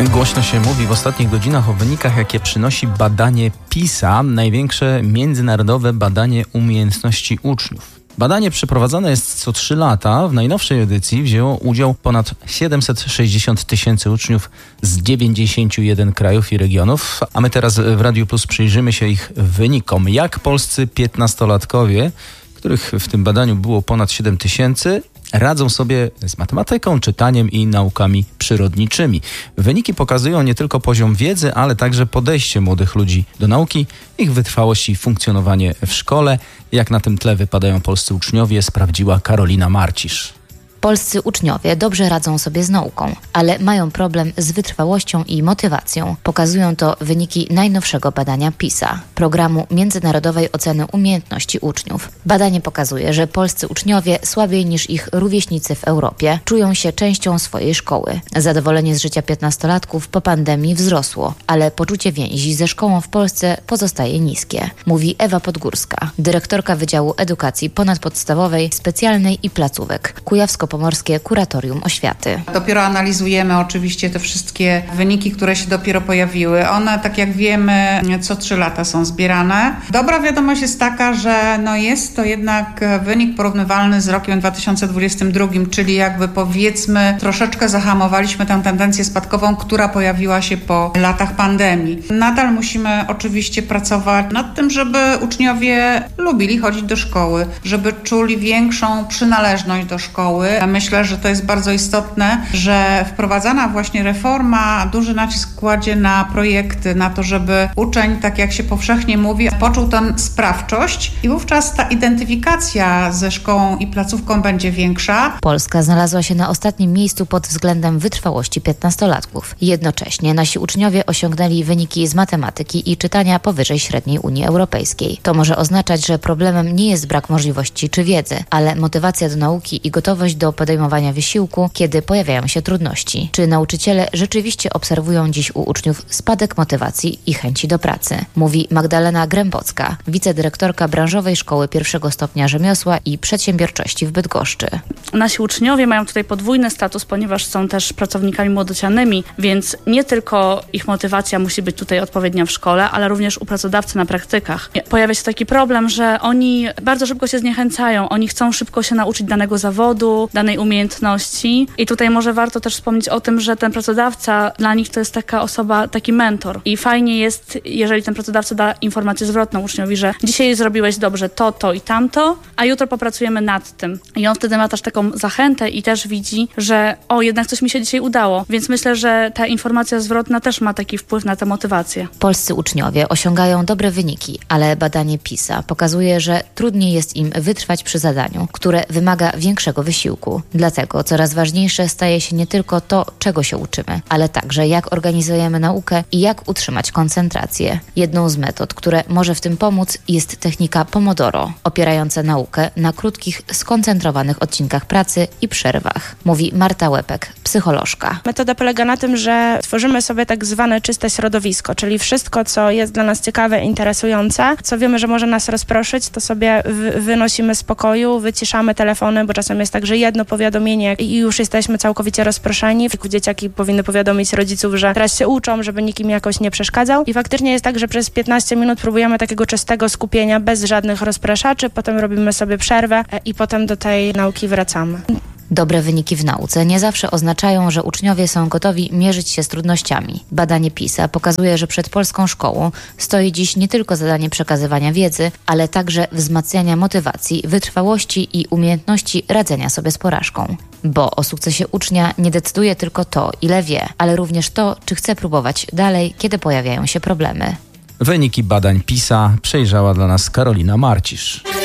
Głośno się mówi w ostatnich godzinach o wynikach, jakie przynosi badanie PISA, największe międzynarodowe badanie umiejętności uczniów. Badanie przeprowadzane jest co 3 lata. W najnowszej edycji wzięło udział ponad 760 tysięcy uczniów z 91 krajów i regionów. A my teraz w Radiu Plus przyjrzymy się ich wynikom. Jak polscy 15-latkowie, których w tym badaniu było ponad 7 tysięcy, radzą sobie z matematyką, czytaniem i naukami przyrodniczymi. Wyniki pokazują nie tylko poziom wiedzy, ale także podejście młodych ludzi do nauki, ich wytrwałość i funkcjonowanie w szkole. Jak na tym tle wypadają polscy uczniowie, sprawdziła Karolina Marcisz. Polscy uczniowie dobrze radzą sobie z nauką, ale mają problem z wytrwałością i motywacją. Pokazują to wyniki najnowszego badania PISA, Programu Międzynarodowej Oceny Umiejętności Uczniów. Badanie pokazuje, że polscy uczniowie słabiej niż ich rówieśnicy w Europie czują się częścią swojej szkoły. Zadowolenie z życia 15-latków po pandemii wzrosło, ale poczucie więzi ze szkołą w Polsce pozostaje niskie, mówi Ewa Podgórska, dyrektorka Wydziału Edukacji Ponadpodstawowej, Specjalnej i Placówek Kujawsko-Pomorskie Kuratorium Oświaty. Dopiero analizujemy oczywiście te wszystkie wyniki, które się dopiero pojawiły. One, tak jak wiemy, co 3 lata są zbierane. Dobra wiadomość jest taka, że jest to jednak wynik porównywalny z rokiem 2022, czyli jakby powiedzmy troszeczkę zahamowaliśmy tę tendencję spadkową, która pojawiła się po latach pandemii. Nadal musimy oczywiście pracować nad tym, żeby uczniowie lubili chodzić do szkoły, żeby czuli większą przynależność do szkoły. Myślę, że to jest bardzo istotne, że wprowadzana właśnie reforma duży nacisk kładzie na projekty, na to, żeby uczeń, tak jak się powszechnie mówi, poczuł tę sprawczość i wówczas ta identyfikacja ze szkołą i placówką będzie większa. Polska znalazła się na ostatnim miejscu pod względem wytrwałości 15-latków. Jednocześnie nasi uczniowie osiągnęli wyniki z matematyki i czytania powyżej średniej Unii Europejskiej. To może oznaczać, że problemem nie jest brak możliwości czy wiedzy, ale motywacja do nauki i gotowość do podejmowania wysiłku, kiedy pojawiają się trudności. Czy nauczyciele rzeczywiście obserwują dziś u uczniów spadek motywacji i chęci do pracy? Mówi Magdalena Grębocka, wicedyrektorka branżowej Szkoły I stopnia Rzemiosła i Przedsiębiorczości w Bydgoszczy. Nasi uczniowie mają tutaj podwójny status, ponieważ są też pracownikami młodocianymi, więc nie tylko ich motywacja musi być tutaj odpowiednia w szkole, ale również u pracodawcy na praktykach. Pojawia się taki problem, że oni bardzo szybko się zniechęcają, oni chcą szybko się nauczyć danego zawodu, danej umiejętności i tutaj może warto też wspomnieć o tym, że ten pracodawca dla nich to jest taka osoba, taki mentor i fajnie jest, jeżeli ten pracodawca da informację zwrotną uczniowi, że dzisiaj zrobiłeś dobrze to i tamto, a jutro popracujemy nad tym. I on wtedy ma też taką zachętę i też widzi, że jednak coś mi się dzisiaj udało, więc myślę, że ta informacja zwrotna też ma taki wpływ na tę motywację. Polscy uczniowie osiągają dobre wyniki, ale badanie PISA pokazuje, że trudniej jest im wytrwać przy zadaniu, które wymaga większego wysiłku. Dlatego coraz ważniejsze staje się nie tylko to, czego się uczymy, ale także jak organizujemy naukę i jak utrzymać koncentrację. Jedną z metod, które może w tym pomóc, jest technika Pomodoro, opierająca naukę na krótkich, skoncentrowanych odcinkach pracy i przerwach, mówi Marta Łepek, psycholożka. Metoda polega na tym, że tworzymy sobie tak zwane czyste środowisko, czyli wszystko, co jest dla nas ciekawe, interesujące, co wiemy, że może nas rozproszyć, to sobie wynosimy z pokoju, wyciszamy telefony, bo czasem jest tak, że jedno powiadomienie i już jesteśmy całkowicie rozproszeni. Dzieciaki powinny powiadomić rodziców, że teraz się uczą, żeby nikim jakoś nie przeszkadzał. I faktycznie jest tak, że przez 15 minut próbujemy takiego czystego skupienia, bez żadnych rozpraszaczy, potem robimy sobie przerwę i potem do tej nauki wracamy. Dobre wyniki w nauce nie zawsze oznaczają, że uczniowie są gotowi mierzyć się z trudnościami. Badanie PISA pokazuje, że przed polską szkołą stoi dziś nie tylko zadanie przekazywania wiedzy, ale także wzmacniania motywacji, wytrwałości i umiejętności radzenia sobie z porażką. Bo o sukcesie ucznia nie decyduje tylko to, ile wie, ale również to, czy chce próbować dalej, kiedy pojawiają się problemy. Wyniki badań PISA przejrzała dla nas Karolina Marcisz.